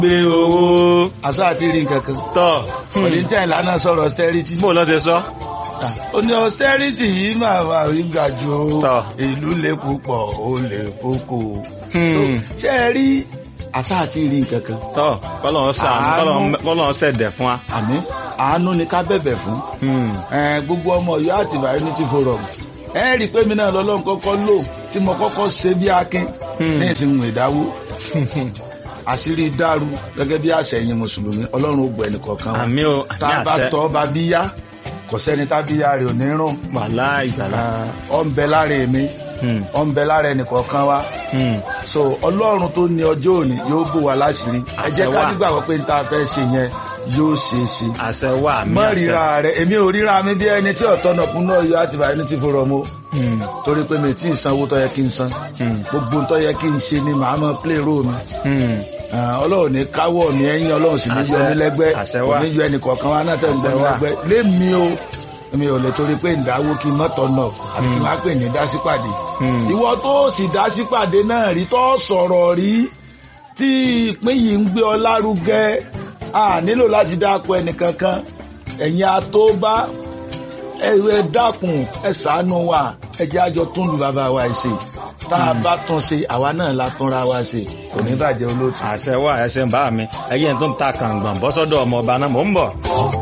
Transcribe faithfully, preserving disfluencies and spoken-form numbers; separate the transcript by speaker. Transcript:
Speaker 1: gbé owó
Speaker 2: àṣà àti rí nǹkan kan.
Speaker 1: tọ̀
Speaker 2: oníjà ìlànà sọ̀rọ̀ austerity.
Speaker 1: bó lọ́ ṣe sọ.
Speaker 2: ó ní austerity yìí máa wà rí ga jù ó
Speaker 1: Tọ́.
Speaker 2: ìlú lè púpọ̀ ó lè kókó.
Speaker 1: Hmm.
Speaker 2: So, ṣé ẹ rí àṣà àti rí nǹkan kan.
Speaker 1: tọ̀ kọ́lọ́n ṣàánú
Speaker 2: Àánú.
Speaker 1: kọ́lọ́n ṣẹ̀dẹ̀ fún wa.
Speaker 2: àmín àánú ni ká bẹ̀bẹ̀ fún.
Speaker 1: Hmm.
Speaker 2: Ẹ, gbogbo ọmọ Ọ̀yọ́ Àtìbà Unity Forum ẹ rí i pé mi náà lọ́lọ́run kọ́kọ́ lò tí mo kọ́kọ́ ṣe bí akin
Speaker 1: Hmm.
Speaker 2: ní ìsìnkú ìdáwó àṣírí dàrú gẹ́gẹ́ bí àṣẹ ẹ̀yin mùsùlùmí ọlọ́run ó gbọ́ ẹnìkọ̀ọ̀kan wa
Speaker 1: àmì o
Speaker 2: tá
Speaker 1: àmì
Speaker 2: a bá
Speaker 1: àṣẹ.
Speaker 2: tọ́ bá bí yá kò sẹ́ni tá bí yá rẹ̀ ò ní rùn.
Speaker 1: wàhálà ìgbàlá.
Speaker 2: ọ ń bẹ lára èmi
Speaker 1: Hmm.
Speaker 2: ọ ń bẹ lára ẹnìkọ̀ọ̀kan wa
Speaker 1: Hmm.
Speaker 2: so ọlọ́run tó ní ọjọ́ òní yóò bò wá láṣìírí ẹ jẹ́
Speaker 1: Àṣẹ
Speaker 2: ká
Speaker 1: wà.
Speaker 2: nígbàgbọ́ pé n ta fẹ́ ṣe yẹn yóò ṣeé ṣe.
Speaker 1: àṣẹ wà àmì
Speaker 2: mọ
Speaker 1: àṣẹ.
Speaker 2: ríra rẹ èmi ò ríra mi bí ẹni tí ọ̀tọ̀ náà kún náà Ọ̀yọ́ Àtìbà Unity Forum o
Speaker 1: Hmm.
Speaker 2: torí pé mi tí ì sanwó tó yẹ kí n san
Speaker 1: Hmm.
Speaker 2: gbogbo tó yẹ kí n ṣe ni màá mọ play role mi.
Speaker 1: Hmm.
Speaker 2: Ah, ọlọ́run ní káwọ́ mi ẹ̀yìn ọlọ́run sì ní yọ
Speaker 1: Àṣẹ.
Speaker 2: mí lẹ́gbẹ́
Speaker 1: Àṣẹ
Speaker 2: kò
Speaker 1: wà.
Speaker 2: ní yọ ẹnìkọ̀ọ̀kan wa náà tẹ̀ ń gbọ́
Speaker 1: Àṣẹ
Speaker 2: mi
Speaker 1: wà.
Speaker 2: lẹ́gbẹ́ lémi o mi ò lè torí pé ìdáwó kí n mọ́tọ̀ náà àbí kí n má pè ní dásípàdé.
Speaker 1: Hmm.
Speaker 2: ìwọ tó sì dásípàdé náà rí tó sọ̀rọ̀ rí tí ìpín yìí ń gbé ọ lárugẹ a nílò láti dáko ẹnìkankan ẹ̀yin atóbá ẹ ẹ dákun ẹ ṣàánú wa ẹ jẹ́ àjọ tún lu bàbá wa ṣe tá a bá tún ṣe àwa náà la túnra wa ṣe kò ní bàjẹ́ olóòtú.
Speaker 1: àṣẹ wà ẹṣẹ ń bá mi ẹyẹ tó ń ta kàǹgbọ̀n bọ́sọ́dọ̀ ọmọ ọba náà mò ń bọ̀.